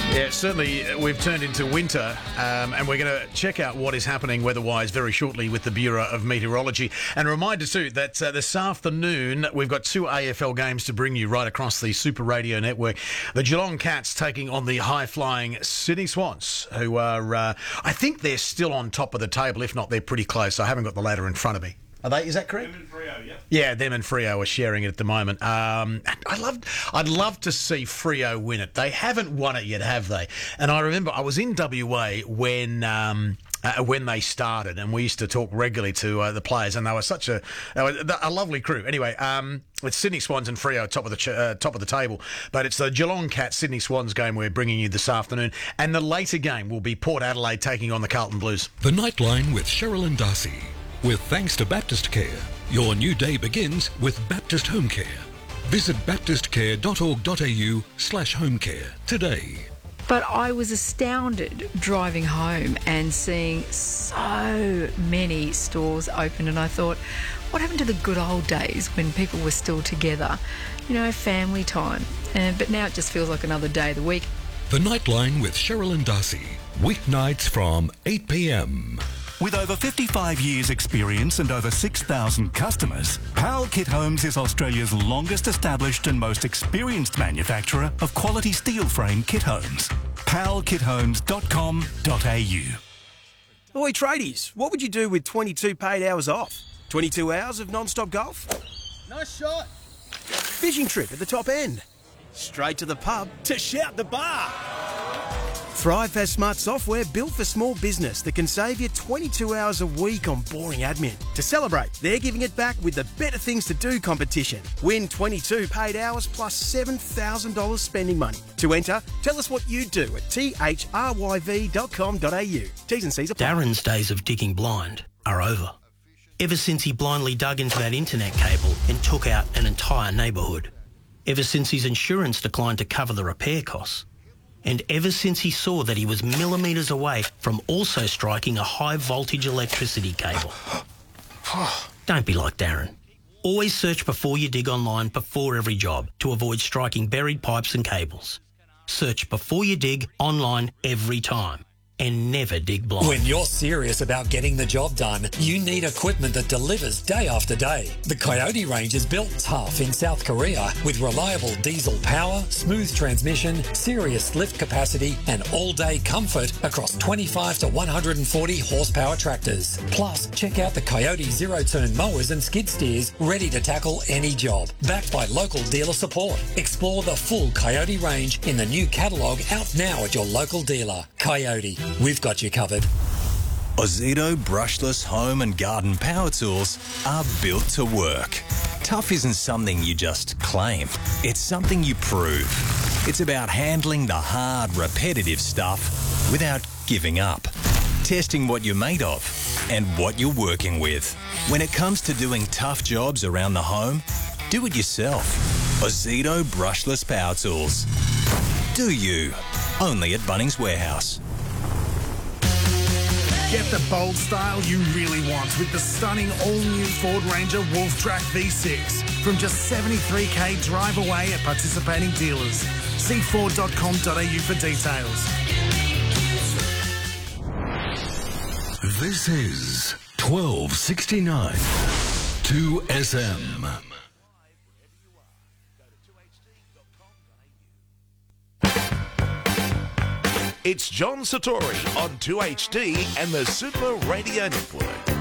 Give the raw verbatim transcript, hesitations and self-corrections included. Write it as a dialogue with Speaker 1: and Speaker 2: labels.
Speaker 1: Yeah, certainly we've turned into winter, um, and we're going to check out what is happening weather-wise very shortly with the Bureau of Meteorology. And a reminder too that uh, this afternoon we've got two A F L games to bring you right across the Super Radio network. The Geelong Cats taking on the high-flying Sydney Swans, who are, uh, I think they're still on top of the table. If not, they're pretty close. I haven't got the ladder in front of me. Are they? Is that correct?
Speaker 2: Them and Freo, yeah.
Speaker 1: Yeah, them and Freo are sharing it at the moment. Um, I love, I'd love to see Freo win it. They haven't won it yet, have they? And I remember I was in W A when um, uh, when they started, and we used to talk regularly to uh, the players, and they were such a they were a lovely crew. Anyway, um, it's Sydney Swans and Freo top of the ch- uh, top of the table, but it's the Geelong Cats Sydney Swans game we're bringing you this afternoon, and the later game will be Port Adelaide taking on the Carlton Blues.
Speaker 3: The Nightline with Cheryl and Darcy. With thanks to Baptist Care, your new day begins with Baptist Home Care. Visit baptistcare.org.au slash home care today.
Speaker 4: But I was astounded driving home and seeing so many stores open, and I thought, what happened to the good old days when people were still together? You know, family time. Uh, but now it just feels like another day of the week.
Speaker 3: The Nightline with Cheryl and Darcy. Weeknights from eight p.m.
Speaker 5: With over fifty-five years experience and over six thousand customers, Powell Kit Homes is Australia's longest established and most experienced manufacturer of quality steel frame kit homes. powell kit homes dot com dot a u.
Speaker 6: Oi tradies, what would you do with twenty-two paid hours off? twenty-two hours of non-stop golf?
Speaker 7: Nice shot.
Speaker 6: Fishing trip at the top end? Straight to the pub to shout the bar? Thrive has smart software built for small business that can save you twenty-two hours a week on boring admin. To celebrate, they're giving it back with the Better Things to Do competition. Win twenty-two paid hours plus seven thousand dollars spending money. To enter, tell us what you do at t h r y v dot com dot a u. T's and C's apply.
Speaker 8: Darren's days of digging blind are over. Ever since he blindly dug into that internet cable and took out an entire neighbourhood. Ever since his insurance declined to cover the repair costs. And ever since he saw that he was millimetres away from also striking a high-voltage electricity cable. Don't be like Darren. Always search before you dig online before every job to avoid striking buried pipes and cables. Search before you dig online every time. And never dig blind.
Speaker 9: When you're serious about getting the job done, you need equipment that delivers day after day. The Coyote range is built tough in South Korea with reliable diesel power, smooth transmission, serious lift capacity, and all-day comfort across twenty-five to one hundred forty horsepower tractors. Plus, check out the Coyote zero-turn mowers and skid steers ready to tackle any job. Backed by local dealer support. Explore the full Coyote range in the new catalogue out now at your local dealer. Coyote. We've got you covered.
Speaker 10: Ozito brushless home and garden power tools are built to work. Tough isn't something you just claim. It's something you prove. It's about handling the hard, repetitive stuff without giving up. Testing what you're made of and what you're working with. When it comes to doing tough jobs around the home, do it yourself. Ozito brushless power tools. Do you? Only at Bunnings Warehouse.
Speaker 11: Get the bold style you really want with the stunning all-new Ford Ranger Wolftrack V six from just seventy-three k drive away at participating dealers. See ford dot com dot a u for details.
Speaker 3: This is twelve sixty-nine two S M.
Speaker 12: It's John Satori on two H D and the Super Radio Network.